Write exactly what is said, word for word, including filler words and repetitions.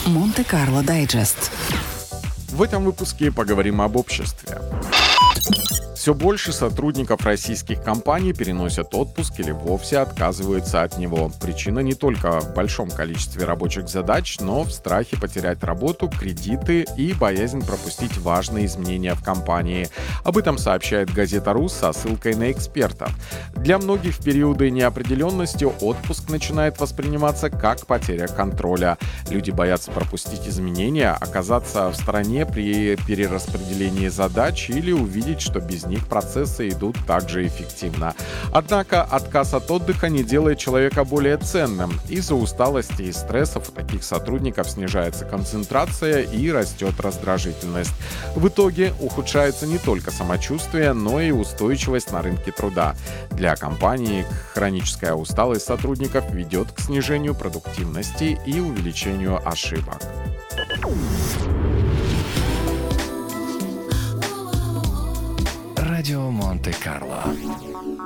Монте-Карло Дайджест. В этом выпуске поговорим об обществе. Все больше сотрудников российских компаний переносят отпуск или вовсе отказываются от него. Причина не только в большом количестве рабочих задач, но в страхе потерять работу, кредиты и боязнь пропустить важные изменения в компании. Об этом сообщает газета «Рус» со ссылкой на экспертов. Для многих в периоды неопределенности отпуск начинает восприниматься как потеря контроля. Люди боятся пропустить изменения, оказаться в стороне при перераспределении задач или увидеть, что без них процессы идут также эффективно. Однако отказ от отдыха не делает человека более ценным. Из-за усталости и стрессов у таких сотрудников снижается концентрация и растет раздражительность. В итоге ухудшается не только самочувствие, но и устойчивость на рынке труда. Для компании хроническая усталость сотрудников ведет к снижению продуктивности и увеличению ошибок. Радио Монте-Карло.